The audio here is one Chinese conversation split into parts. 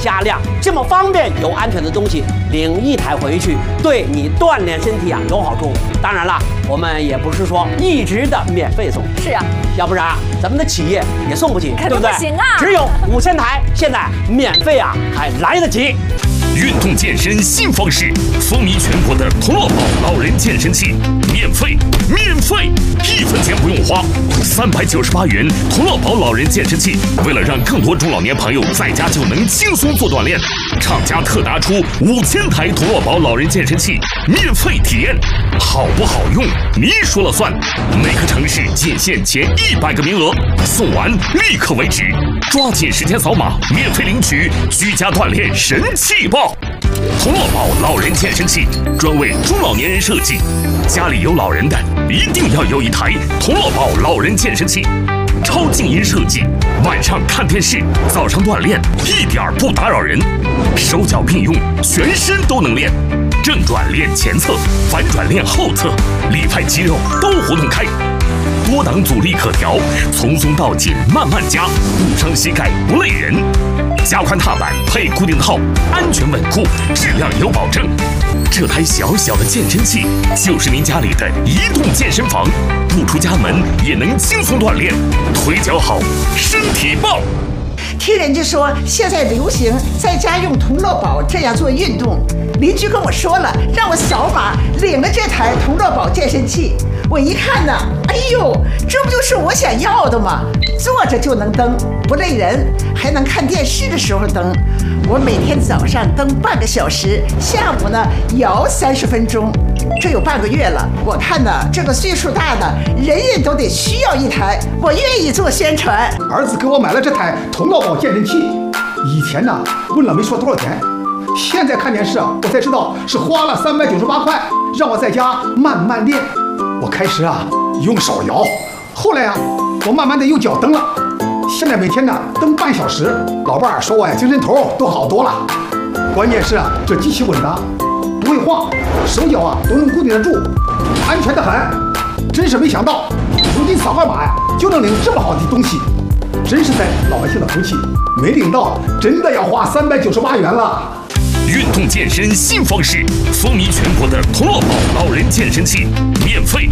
加量，这么方便又安全的东西，领一台回去，对你锻炼身体有好处。当然了，我们也不是说一直的免费送， 是啊， 要不然咱们的企业也送不起，对不对？ 不行啊， 只有5000台，现在免费还来得及。 运动健身新方式，风靡全国的童乐宝老人健身器，免费，1分钱不用花，398元童乐宝老人健身器。为了让更多中老年朋友在家就能轻松做锻炼，厂家特拿出5000台童乐宝老人健身器免费体验，好不好用你说了算。每个城市仅限前100个名额，送完立刻为止，抓紧时间扫码免费领取居家锻炼神器包。童乐宝老人健身器专为中老年人设计，家里有老人的一定要有一台童乐宝老人健身器。超静音设计，晚上看电视，早上锻炼一点不打扰人，手脚并用，全身都能练。正转练前侧，反转练后侧，里派肌肉都活动开。多档阻力可调，从松到紧慢慢加，不伤膝盖不累人。加宽踏板配固定套，安全稳固，质量有保证。这台小小的健身器就是您家里的移动健身房，不出家门也能轻松锻炼，腿脚好，身体棒。 听人家说现在流行在家用童乐宝这样做运动，邻居跟我说了，让我扫码领了这台童乐宝健身器。我一看呢，哎呦，这不就是我想要的吗？坐着就能蹬，不累人，还能看电视的时候蹬。我每天早上蹬半个小时，下午呢摇30分钟，这有半个月了。我看呢，这个岁数大的人人都得需要一台，我愿意做宣传。 儿子给我买了这台童乐宝健身器，以前呢问了没说多少钱，现在看电视我才知道是花了398块，让我在家慢慢练。我开始用手摇，后来我慢慢的用脚蹬了，现在每天呢蹬半小时。老伴儿说我精神头都好多了。关键是这机器稳当，不会晃，手脚都能固定得住，安全得很。真是没想到，如今扫个码就能领这么好的东西，真是在老百姓的福气。没领到，真的要花398元了。 运动健身新方式，风靡全国的童乐宝老人健身器，免费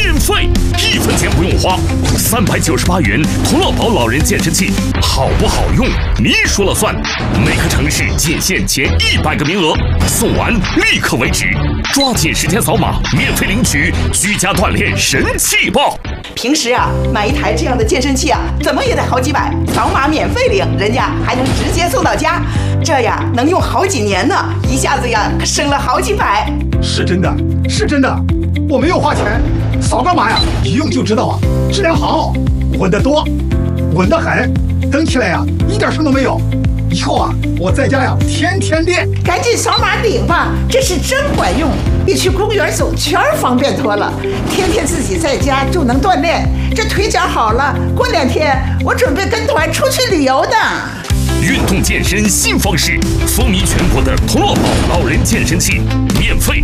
，1分钱不用花，398元童乐宝老人健身器，好不好用你说了算。每个城市仅限前100个名额，送完立刻为止，抓紧时间扫码免费领取居家锻炼神器包。 平时买一台这样的健身器怎么也得好几百，扫码免费领，人家还能直接送到家，这能用好几年呢，一下子可省了好几百。 是真的，是真的，我没有花钱，扫个码一用就知道质量好，稳得多，稳得很，蹬起来一点声都没有。以后我在家天天练。 赶紧扫码领吧，这是真管用，比去公园走圈方便多了。天天自己在家就能锻炼，这腿脚好了，过2天我准备跟团出去旅游呢。 运动健身新方式，风靡全国的童乐宝老人健身器，免费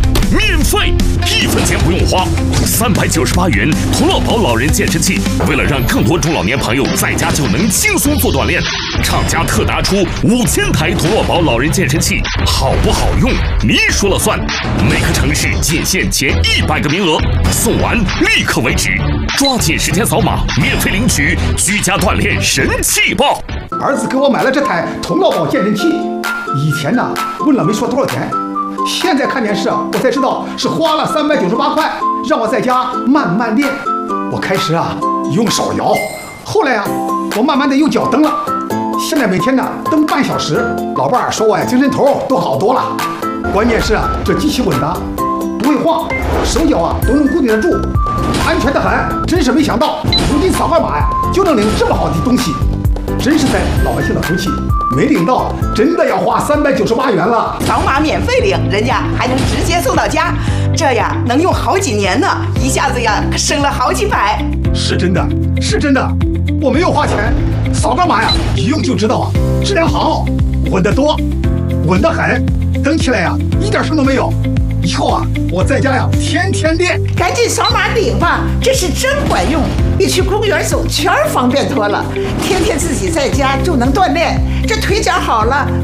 ，1分钱不用花，398元童乐宝老人健身器。为了让更多中老年朋友在家就能轻松做锻炼，厂家特拿出5000台童乐宝老人健身器，好不好用你说了算。每个城市仅限前100个名额，送完立刻为止，抓紧时间扫码免费领取居家锻炼神器包。 儿子给我买了这台童乐宝健身器，以前呢问了没说多少钱，现在看电视我才知道是花了398块，让我在家慢慢练。我开始用手摇，后来我慢慢的用脚蹬了，现在每天呢蹬半小时。老伴儿说我精神头都好多了。关键是这机器稳当，不会晃，手脚都能固定得住，安全得很。真是没想到，如今扫个码就能领这么好的东西，真是在老百姓的福气。没领到，真的要花398元了。 扫码免费领，人家还能直接送到家，这能用好几年呢，一下子可省了好几百。 是真的，是真的，我没有花钱，扫个码一用就知道质量好，稳得多，稳得很，蹬起来一点声都没有。以后我在家天天练。 赶紧扫码领吧，这是真管用，比去公园走圈方便多了。天天自己在家就能锻炼，这腿脚好了，